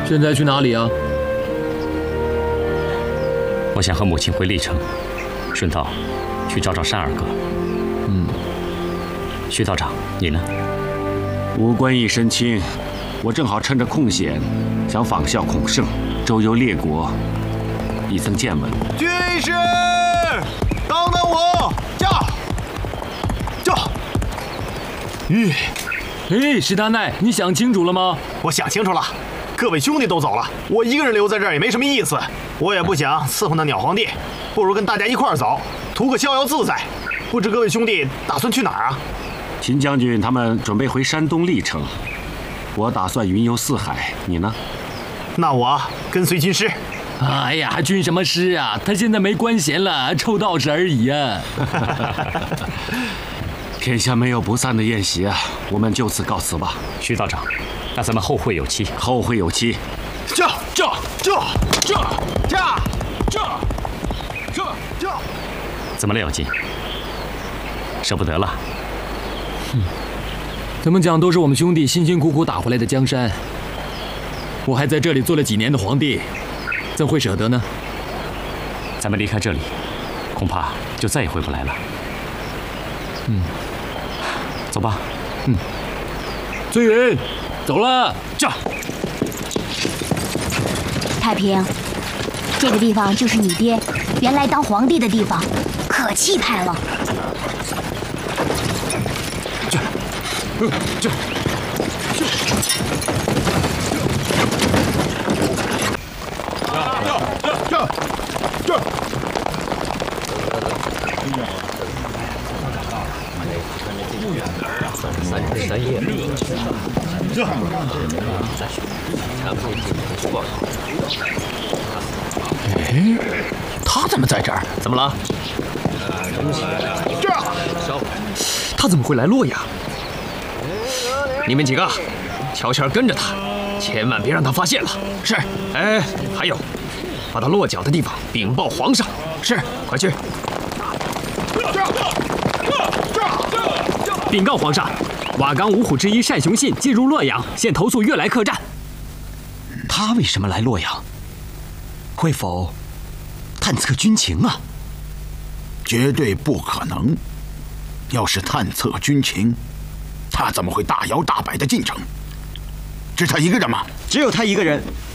现在去哪里啊？ 我想和母亲回历城，顺道去找找单二哥。徐道长，你呢？ 无关一身轻，我正好趁着空闲，想仿效孔圣，周游列国，一增见闻。 军师，等等我！驾！ 石大奈，你想清楚了吗？ 我想清楚了，各位兄弟都走了，我一个人留在这儿也没什么意思。我也不想伺候那鸟皇帝，不如跟大家一块儿走，图个逍遥自在。不知各位兄弟打算去哪儿啊？ 秦将军他们准备回山东历城，我打算云游四海，你呢？ 那我跟随军师。 哎呀，军什么师啊？他现在没官衔了，臭道士而已啊。 天下没有不散的宴席啊，我们就此告辞吧。 徐道长，那咱们后会有期。 后会有期。 驾！ 怎么了，姚金？舍不得了？ 怎么讲都是我们兄弟辛辛苦苦打回来的江山，我还在这里做了几年的皇帝，怎会舍得呢？ 咱们离开这里，恐怕就再也回不来了。走吧。 翠云，走了。 太平，这个地方就是你爹原来当皇帝的地方，可气派了。 他怎么在这儿？怎么了？他怎么会来洛阳？你们几个悄悄跟着他，千万别让他发现了。是。哎，还有，把他落脚的地方禀报皇上。是，快去。禀告皇上，瓦岗五虎之一单雄信进入洛阳，现投宿悦来客栈。 他为什么来洛阳？会否探测军情啊？ 绝对不可能！要是探测军情，他怎么会大摇大摆地进城？只他一个人吗？ 只有他一个人。